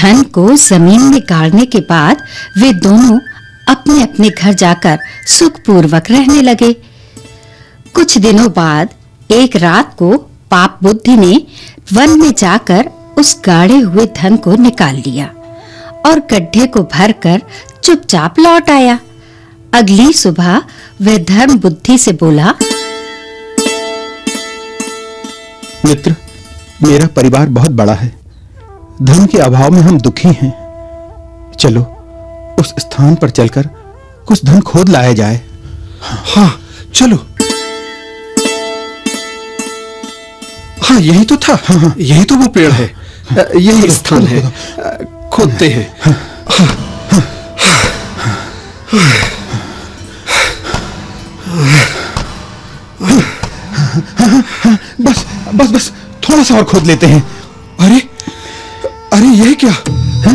धन को जमीन में गाड़ने के बाद वे दोनों अपने अपने घर जाकर सुखपूर्वक रहने लगे। कुछ दिनों बाद एक रात को पाप बुद्धि ने वन में जाकर उस गाड़े हुए धन को निकाल लिया और गड्ढे को भरकर चुपचाप लौट आया। अगली सुबह वह धर्म बुद्धि से बोला, मित्र, मेरा परिवार बहुत बड़ा है। धन के अभाव में हम दुखी हैं। चलो उस स्थान पर चलकर कुछ धन खोद लाया जाए। हाँ, चलो। हाँ, यही तो था। हाँ, यही तो वो पेड़ है। यही स्थान है। खोदते हैं। बस बस बस थोड़ा सा और खोद लेते हैं। अरे अरे, यह क्या है?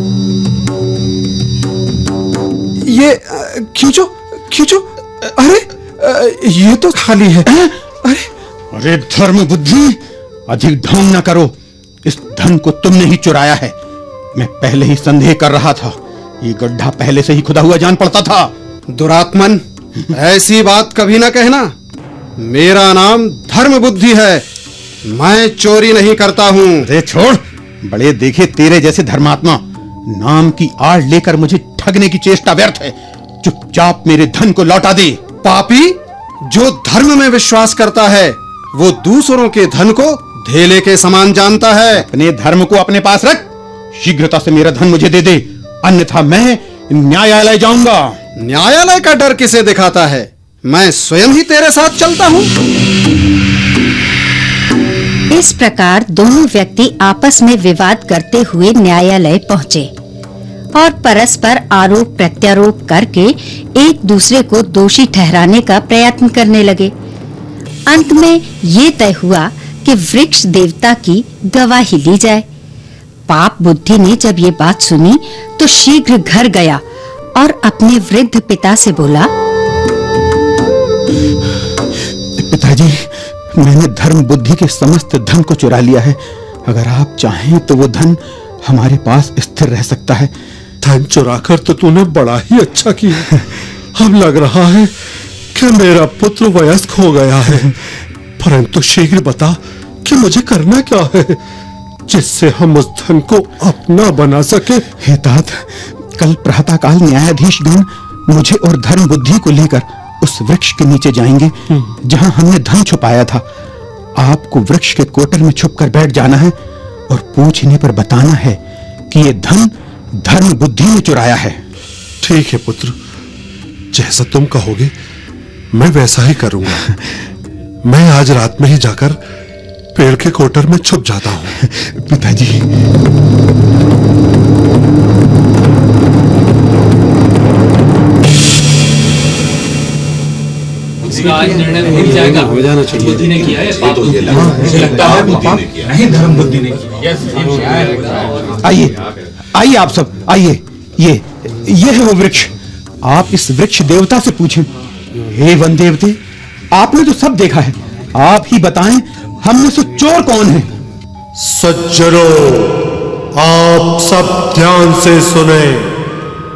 ये खींचो खींचो। अरे ये तो खाली है। अरे धर्म बुद्धि, अधिक ढोंग न करो। इस धन को तुमने ही चुराया है। मैं पहले ही संदेह कर रहा था। ये गड्ढा पहले से ही खुदा हुआ जान पड़ता था। दुरात्मन, ऐसी बात कभी ना कहना। मेरा नाम धर्म बुद्धि है। मैं चोरी नहीं करता हूँ। अरे छोड़, बड़े देखे तेरे जैसे धर्मात्मा। नाम की आड़ लेकर मुझे ठगने की चेष्टा व्यर्थ है। चुपचाप मेरे धन को लौटा दे। पापी, जो धर्म में विश्वास करता है वो दूसरों के धन को धेले के समान जानता है। अपने धर्म को अपने पास रख। शीघ्रता से मेरा धन मुझे दे दे, अन्यथा मैं न्यायालय जाऊंगा। न्यायालय का डर किसे दिखाता है? मैं स्वयं ही तेरे साथ चलता हूँ। इस प्रकार दोनों व्यक्ति आपस में विवाद करते हुए न्यायालय पहुंचे और परस्पर आरोप प्रत्यारोप करके एक दूसरे को दोषी ठहराने का प्रयत्न करने लगे। अंत में ये तय हुआ कि वृक्ष देवता की गवाही ली जाए। पाप बुद्धि ने जब ये बात सुनी तो शीघ्र घर गया और अपने वृद्ध पिता से बोला, पिताजी, मैंने धर्म बुद्धि के समस्त धन को चुरा लिया है। अगर आप चाहें तो वो धन हमारे पास स्थिर रह सकता है। धन चुराकर तो तूने बड़ा ही अच्छा किया। अब लग रहा है कि मेरा पुत्र वयस्क हो गया है। परंतु शीघ्र बता कि मुझे करना क्या है, जिससे हम उस धन को अपना बना सके। हे तात, कल प्रातःकाल न्यायाधीश गण मुझे और धर्म बुद्धि को लेकर उस वृक्ष के नीचे जाएंगे जहां हमने धन छुपाया था। आपको वृक्ष के कोटर में छुपकर बैठ जाना है और पूछने पर बताना है कि ये धन धर्म बुद्धि ने चुराया है। ठीक है पुत्र, जैसा तुम कहोगे मैं वैसा ही करूंगा। मैं आज रात में ही जाकर पेड़ के कोटर में छुप जाता हूँ। पिताजी, आज निर्णय नहीं जाएगा। हो जाना चाहिए। बुद्धि ने किया है। मुझे लगता है नहीं, धर्म बुद्धि ने किया। आइए आइए, आप सब आइए। ये है वो वृक्ष। आप इस वृक्ष देवता से पूछें। हे वन देवते, आपने तो सब देखा है। आप ही बताएं, हम में से चोर कौन है? सज्जनों, आप सब ध्यान से सुने।